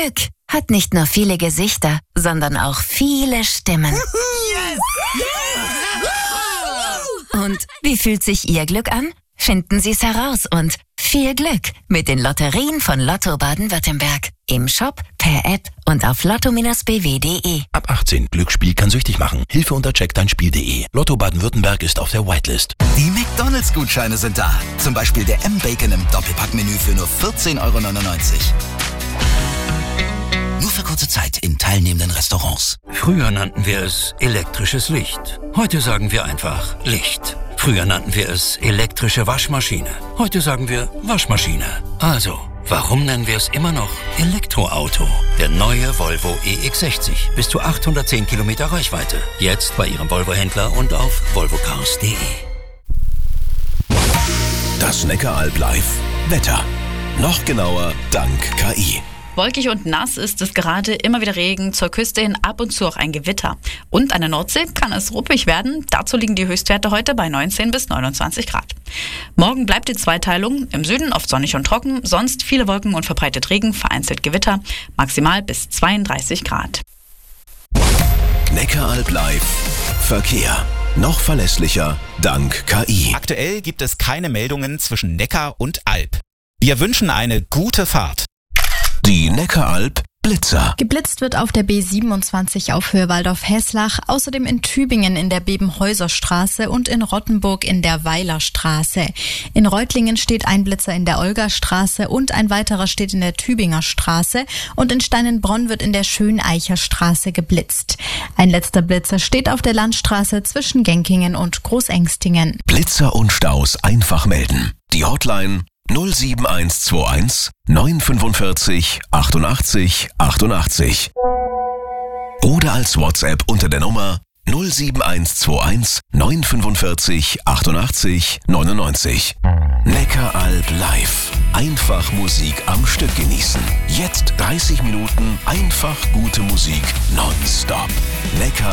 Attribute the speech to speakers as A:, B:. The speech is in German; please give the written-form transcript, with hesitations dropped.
A: Glück hat nicht nur viele Gesichter, sondern auch viele Stimmen.
B: Yes!
A: Und wie fühlt sich Ihr Glück an? Finden Sie es heraus und viel Glück mit den Lotterien von Lotto Baden-Württemberg. Im Shop, per App und auf lotto-bw.de.
C: Ab 18. Glücksspiel kann süchtig machen. Hilfe unter checkdeinspiel.de. Lotto Baden-Württemberg ist auf der Whitelist.
D: Die McDonalds-Gutscheine sind da. Zum Beispiel der M-Bacon im Doppelpackmenü für nur 14,99 €. Nur für kurze Zeit in teilnehmenden Restaurants.
E: Früher nannten wir es elektrisches Licht. Heute sagen wir einfach Licht. Früher nannten wir es elektrische Waschmaschine. Heute sagen wir Waschmaschine. Also, warum nennen wir es immer noch Elektroauto? Der neue Volvo EX60. Bis zu 810 Kilometer Reichweite. Jetzt bei Ihrem Volvo-Händler und auf volvocars.de.
C: Das Neckaralb Live. Wetter. Noch genauer dank KI.
F: Wolkig und nass ist es gerade, immer wieder Regen, zur Küste hin ab und zu auch ein Gewitter. Und an der Nordsee kann es ruppig werden. Dazu liegen die Höchstwerte heute bei 19 bis 29 Grad. Morgen bleibt die Zweiteilung. Im Süden oft sonnig und trocken, sonst viele Wolken und verbreitet Regen, vereinzelt Gewitter, maximal bis 32 Grad.
C: Neckaralb Live. Verkehr. Noch verlässlicher dank KI.
G: Aktuell gibt es keine Meldungen zwischen Neckar und Alb. Wir wünschen eine gute Fahrt.
C: Die Neckaralb Blitzer.
H: Geblitzt wird auf der B27 auf Höhe Waldorf-Hesslach, außerdem in Tübingen in der Bebenhäuserstraße und in Rottenburg in der Weilerstraße. In Reutlingen steht ein Blitzer in der Olgastraße und ein weiterer steht in der Tübinger Straße und in Steinenbronn wird in der Schöneicher Straße geblitzt. Ein letzter Blitzer steht auf der Landstraße zwischen Genkingen und Großengstingen.
C: Blitzer und Staus einfach melden. Die Hotline 07121 945 88 88. Oder als WhatsApp unter der Nummer 07121 945 88 99. Neckaralb Live. Einfach Musik am Stück genießen. Jetzt 30 Minuten einfach gute Musik nonstop. Neckar